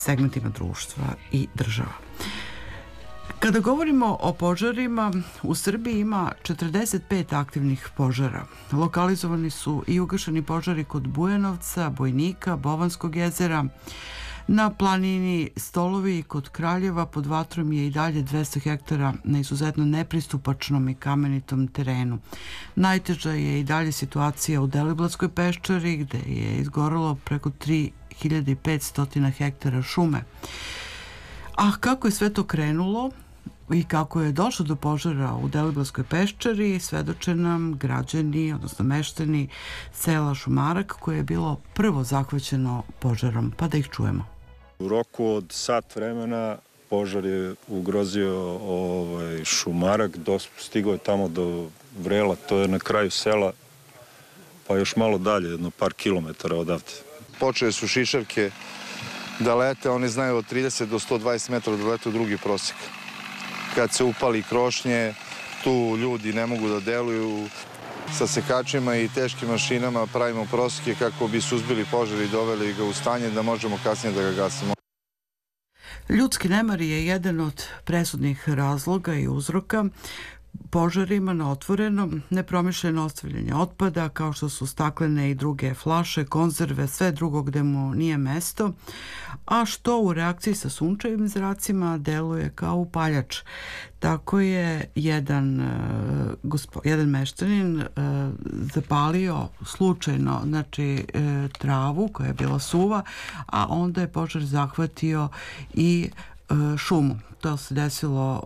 segmentima društva i država. Kada govorimo o požarima, u Srbiji ima 45 aktivnih požara. Lokalizovani su i ugašeni požari kod Bujanovca, Bojnika, Bovanskog jezera. Na planini Stolovi kod Kraljeva pod vatrom je i dalje 200 hektara na izuzetno nepristupačnom i kamenitom terenu. Najteža je i dalje situacija u Deliblatskoj peščari gde je izgorelo preko 3500 hektara šume. A kako je sve to krenulo i kako je došlo do požara u Deliblatskoj peščari, svedoče nam građani, odnosno meštani sela Šumarak koje je bilo prvo zahvaćeno požarom, pa da ih čujemo. U roku od sat vremena požar je ugrozio Šumarak, stigao je tamo do Vrela, to je na kraju sela, pa još malo dalje, jedno par kilometara odavde. Počele su šišavke da lete, oni znaju od 30 do 120 metara da lete u drugi prosek. Kad se upali krošnje, tu ljudi ne mogu da deluju. Sa sekačima i teškim mašinama pravimo proseke kako bi suzbili požar i doveli ga u stanje da možemo kasnije da ga gasimo. Ljudski nemar je jedan od presudnih razloga i uzroka požarima na otvorenom, nepromišljeno ostavljanje otpada kao što su staklene i druge flaše, konzerve, sve drugo gde mu nije mesto, a što u reakciji sa sunčevim zracima deluje kao upaljač. Tako je jedan meštanin zapalio slučajno travu koja je bila suva, a onda je požar zahvatio i šumu. To se desilo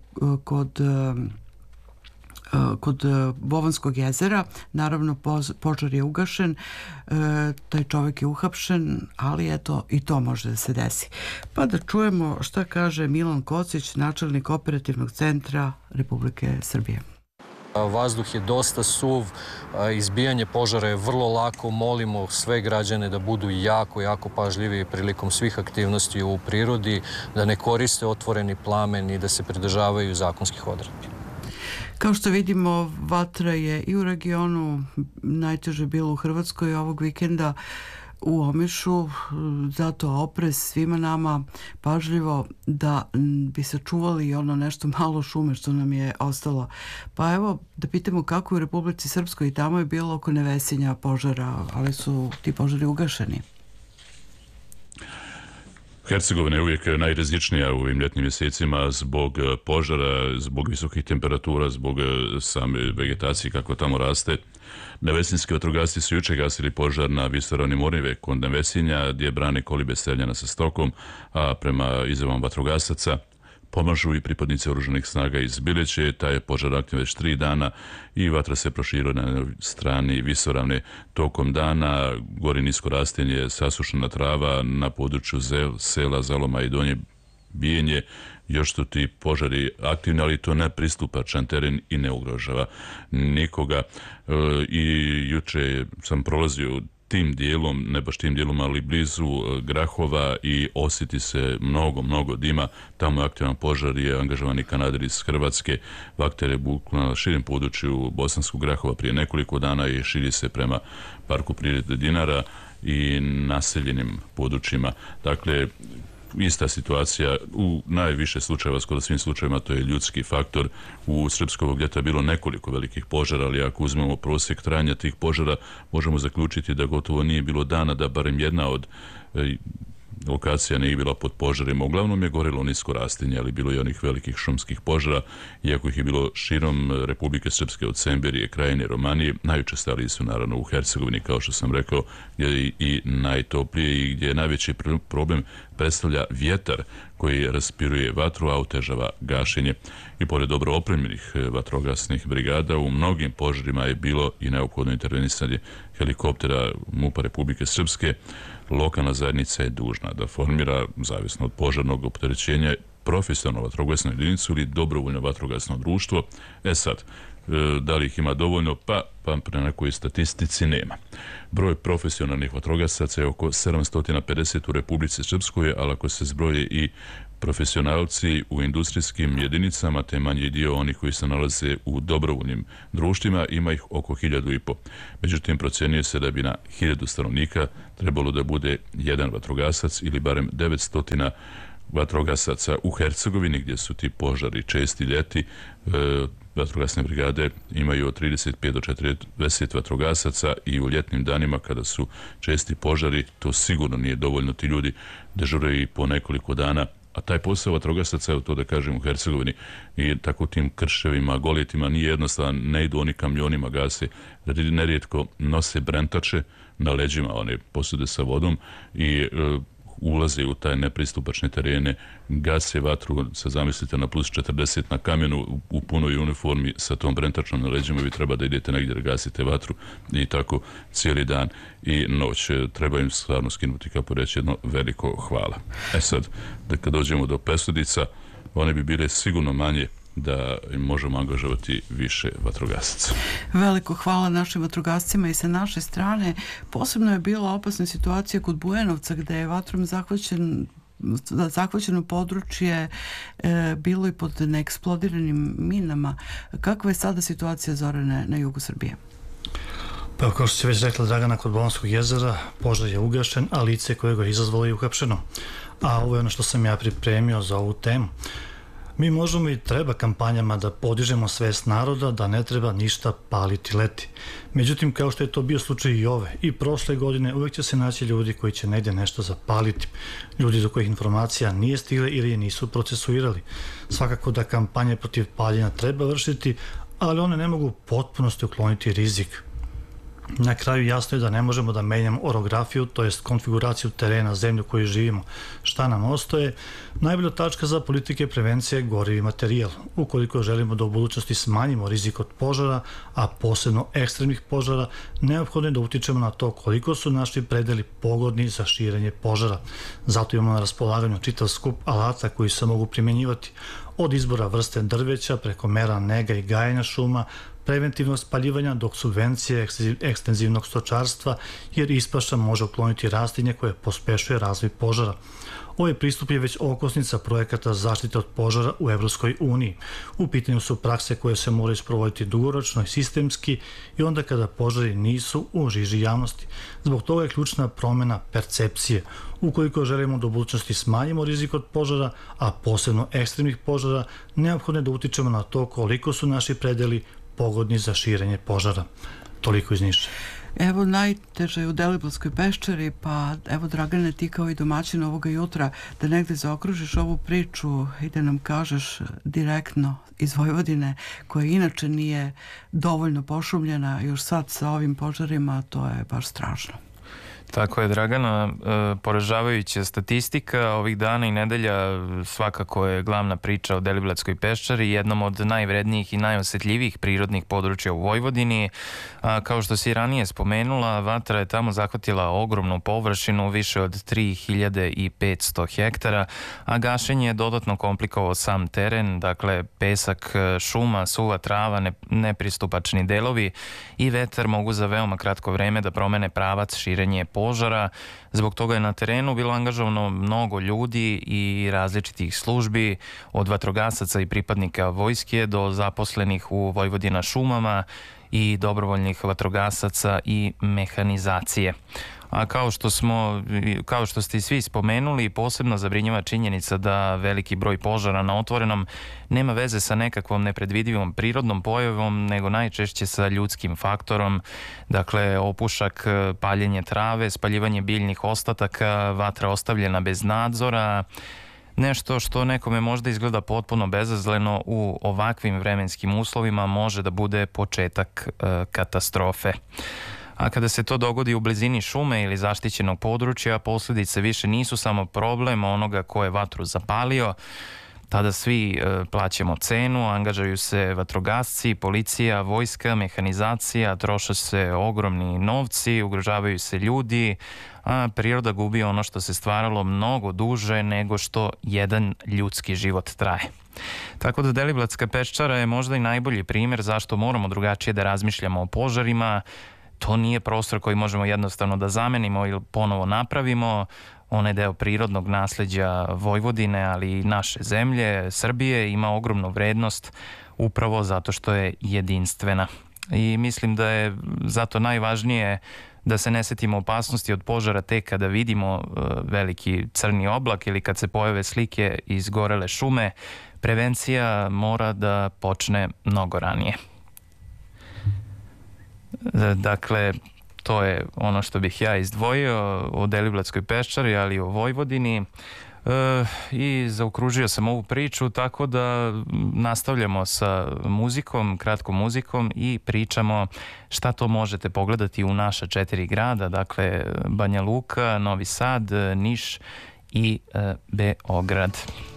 kod Bovanskog jezera. Naravno, požar je ugašen, taj čovjek je uhapšen, ali eto, i to može da se desi. Pa da čujemo šta kaže Milan Kocić, načelnik operativnog centra Republike Srbije. Vazduh je dosta suv, izbijanje požara je vrlo lako, molimo sve građane da budu jako pažljivi prilikom svih aktivnosti u prirodi, da ne koriste otvoreni plamen i da se pridržavaju zakonskih odredbi. Kao što vidimo, vatra je i u regionu, najteže bilo u Hrvatskoj ovog vikenda u Omišu, zato oprez svima nama pažljivo da bi sačuvali ono nešto malo šume što nam je ostalo. Pa evo da pitamo kako u Republici Srpskoj, i tamo je bilo oko Nevesinja požara, ali su ti požari ugašeni. Hercegovina je uvijek najrizičnija u ovim ljetnim mjesecima zbog požara, zbog visokih temperatura, zbog same vegetacije kako tamo raste. Nevesinski vatrogasci su jučer gasili požar na visoravni Morive kod Nevesinja gdje brane kolibe streljana sa stokom, a prema izjavama vatrogasaca pomažu i pripadnici oružanih snaga iz Bileće. Taj je požar aktivan već 3 dana i vatra se proširila na strani visoravne tokom dana. Gori nisko rastenje, sasušena trava na području sela Zaloma i Donje Bijenje. Još su ti požari aktivni, ali to ne pristupačan teren i ne ugrožava nikoga. I juče sam prolazio tim dijelom, ne baš tim dijelom, ali blizu Grahova i osjeti se mnogo dima. Tamo je aktivan požar, je angažovani kanader iz Hrvatske. Vakter je bukla na širem području Bosanskog Grahova prije nekoliko dana i širi se prema Parku prirode Dinara i naseljenim područjima. Dakle, ista situacija u najviše slučajeva, skoro svim slučajevima, to je ljudski faktor. U srpskog ovog ljeta je bilo nekoliko velikih požara, ali ako uzmemo prosjek trajanja tih požara, možemo zaključiti da gotovo nije bilo dana da barem jedna od lokacija nije bila pod požarima. Uglavnom je gorilo nisko rastinje, ali bilo je onih velikih šumskih požara, iako ih je bilo širom Republike Srpske od Semberije, Krajine, Romanije. Najučestaliji su naravno u Hercegovini, kao što sam rekao, gdje je i najtoplije i gdje je najveći problem predstavlja vjetar koji raspiruje vatru, a otežava gašenje. I pored dobro opremljenih vatrogasnih brigada, u mnogim požarima je bilo i neophodno intervenisanje helikoptera MUP-a Republike Srpske. Lokalna zajednica je dužna da formira, zavisno od požarnog opterećenja, profesionalnu vatrogasnu jedinicu ili dobrovoljno vatrogasno društvo. Sad, da li ih ima dovoljno, pa pre nekoj statistici nema. Broj profesionalnih vatrogasaca je oko 750 u Republici Srpskoj, ali ako se zbroje i profesionalci u industrijskim jedinicama, te manji dio onih koji se nalaze u dobrovoljnim društvima, ima ih oko 1500. Međutim, procjenjuje se da bi na 1000 stanovnika trebalo da bude jedan vatrogasac ili barem 900 vatrogasaca. U Hercegovini, gdje su ti požari česti ljeti, vatrogasne brigade imaju od 35 do 40 vatrogasaca i u ljetnim danima kada su česti požari, to sigurno nije dovoljno. Ti ljudi dežuraju i po nekoliko dana, a taj posao vatrogasaca, evo to da kažem, u Hercegovini i tako tim krševima, goljetima nije jednostavan, ne idu oni kamionima gase, nerijetko nose brentače na leđima, one posude sa vodom i ulaze u taj nepristupačne terene, gase vatru, sad zamislite na plus 40 na kamenu u punoj uniformi sa tom brentačnom na leđima, vi treba da idete negdje da gasite vatru i tako cijeli dan i noć. Treba im stvarno skinuti, kako reći, jedno veliko hvala. Sad, da kad dođemo do presudica, one bi bile sigurno manje da možemo angažovati više vatrogasaca. Veliko hvala našim vatrogascima i sa naše strane. Posebno je bila opasna situacija kod Bujanovca, gde je vatrom zahvaćeno područje bilo i pod neeksplodiranim minama. Kakva je sada situacija, Zorane, na jugu Srbije? Pa kao što si već rekla, Dragana, kod Bolanskog jezera požar je ugašen, a lice koje ga je izazvalo je uhapšeno. A ovo je ono što sam ja pripremio za ovu temu. Mi možemo i treba kampanjama da podižemo svest naroda da ne treba ništa paliti leti. Međutim, kao što je to bio slučaj i ove i prošle godine, uvijek će se naći ljudi koji će negdje nešto zapaliti. Ljudi do kojih informacija nije stigla ili je nisu procesuirali. Svakako da kampanje protiv paljenja treba vršiti, ali one ne mogu u potpunosti ukloniti rizik. Na kraju jasno je da ne možemo da menjamo orografiju, to jest konfiguraciju terena, zemlju u kojoj živimo. Šta nam ostaje? Najbolja tačka za politike prevencije je gorivi materijal. Ukoliko želimo da u budućnosti smanjimo rizik od požara, a posebno ekstremnih požara, neophodno je da utičemo na to koliko su naši predeli pogodni za širenje požara. Zato imamo na raspolaganju čitav skup alata koji se mogu primjenjivati. Od izbora vrste drveća, preko mera nega i gajenja šuma, preventivnog spaljivanja do subvencije ekstenzivnog stočarstva, jer ispaša može ukloniti rastinje koje pospešuje razvoj požara. Ovaj pristup je već okosnica projekata zaštite od požara u Evropskoj uniji. U pitanju su prakse koje se moraju sprovoditi dugoročno i sistemski i onda kada požari nisu u žiži javnosti. Zbog toga je ključna promjena percepcije. Ukoliko želimo da u budućnosti smanjimo rizik od požara, a posebno ekstremnih požara, neophodno je da utičemo na to koliko su naši predeli pogodni za širenje požara. Toliko iz Niša. Evo, najteže je u Deliblatskoj peščari, pa evo, Dragane, ti kao i domaćin ovoga jutra, da negde zaokružiš ovu priču i da nam kažeš direktno iz Vojvodine, koja inače nije dovoljno pošumljena, još sad sa ovim požarima, to je baš strašno. Tako je, Dragana, poražavajuća statistika ovih dana i nedelja svakako je glavna priča o Deliblatskoj peščari, jednom od najvrednijih i najosjetljivijih prirodnih područja u Vojvodini. Kao što si ranije spomenula, vatra je tamo zahvatila ogromnu površinu, više od 3500 hektara, a gašenje je dodatno komplikovao sam teren, dakle pesak, šuma, suva trava, nepristupačni delovi i vetar mogu za veoma kratko vreme da promene pravac širenje požara. Zbog toga je na terenu bilo angažovano mnogo ljudi i različitih službi, od vatrogasaca i pripadnika vojske do zaposlenih u Vojvodina šumama i dobrovoljnih vatrogasaca i mehanizacije. A kao što ste svi spomenuli, posebno zabrinjava činjenica da veliki broj požara na otvorenom nema veze sa nekakvom nepredvidivom prirodnom pojavom, nego najčešće sa ljudskim faktorom. Dakle, opušak, paljenje trave, spaljivanje biljnih ostataka, vatra ostavljena bez nadzora, nešto što nekome možda izgleda potpuno bezazleno u ovakvim vremenskim uslovima može da bude početak katastrofe. A kada se to dogodi u blizini šume ili zaštićenog područja, posljedice više nisu samo problem onoga ko je vatru zapalio. Tada svi plaćamo cenu, angažuju se vatrogasci, policija, vojska, mehanizacija, troše se ogromni novci, ugrožavaju se ljudi, a priroda gubi ono što se stvaralo mnogo duže nego što jedan ljudski život traje. Tako da Deliblatska peščara je možda i najbolji primjer zašto moramo drugačije da razmišljamo o požarima. To nije prostor koji možemo jednostavno da zamenimo ili ponovo napravimo. On je deo prirodnog nasleđa Vojvodine, ali i naše zemlje, Srbije, ima ogromnu vrednost upravo zato što je jedinstvena. I mislim da je zato najvažnije da se ne setimo opasnosti od požara tek kada vidimo veliki crni oblak ili kad se pojave slike iz gorele šume. Prevencija mora da počne mnogo ranije. Dakle, to je ono što bih ja izdvojio o Deliblatskoj peščari, ali i o Vojvodini. I zaokružio sam ovu priču tako da nastavljamo sa muzikom, kratkom muzikom i pričamo šta to možete pogledati u naša 4 grada, dakle Banja Luka, Novi Sad, Niš i Beograd.